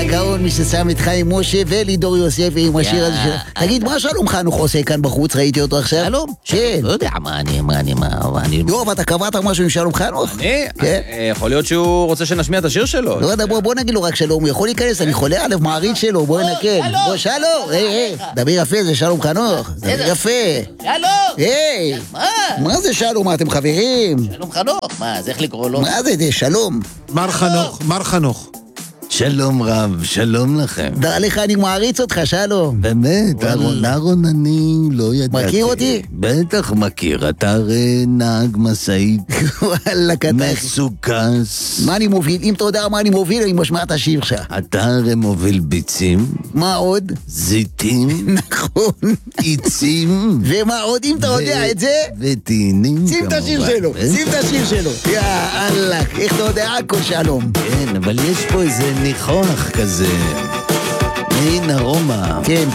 הגאון, מי ששם את חיים משה ולידור יוסף עם השיר הזה שלו. תגיד, מה שלום חנוך עושה כאן בחוץ? ראיתי אותו עכשיו. שלום? כן. לא יודע, מה אני... יואב, אתה קבעת משהו עם שלום חנוך? אני? יכול להיות שהוא רוצה שנשמיע את השיר שלו. לא יודע, בוא נגיד לו רק שלום, הוא יכול להיכנס, אני חולה עליו, מעריץ שלו, בוא נקל. בוא, שלום, דבר יפה, זה שלום חנוך, דבר יפה. שלום! מה זה שלום, אתם חברים? שלום חנוך, מה, זה איך לקרוא לו? מה זה, שלום? מר חנוך. שלום רב, שלום לכם. דע לך, אני מעריץ אותך, שלום. באמת, אהרון אני לא ידעתי. מכיר אותי? בטח מכיר, אתה הרי נהג משאית וואלה, קטח. מסוכס. מה אני מוביל? אם אתה יודע מה אני מוביל, אני משמע את השיר שלך. אתה הרי מוביל ביצים, מה עוד? זיתים, נכון. עצים, ומה עוד, אם אתה יודע את זה? ותאנים כמובן. שים את השיר שלו, שים את השיר שלו. יא אללה, איך אתה יודע הכל שלום. כן, אבל יש פה איזה ניחוח כזה. מן ארומה. כן.